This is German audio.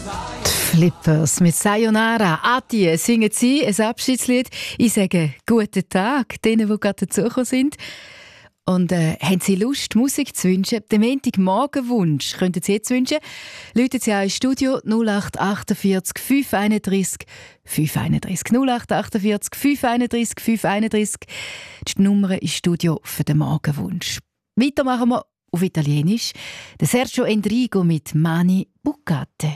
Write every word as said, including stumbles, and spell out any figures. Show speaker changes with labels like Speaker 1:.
Speaker 1: Flippers mit Sayonara. Adie singen sie ein Abschiedslied. Ich sage guten Tag denen, die gerade dazugekommen sind. Und äh, haben Sie Lust, Musik zu wünschen? Den Montagmorgenwunsch könnten Sie jetzt wünschen. Läuten Sie auch ins Studio null acht achtundvierzig fünf einunddreißig fünf einunddreißig null acht achtundvierzig fünf einunddreißig fünf einunddreißig. Die Nummer ins Studio für den Morgenwunsch. Weiter machen wir auf Italienisch. Der Sergio Endrigo mit Mani Bucate.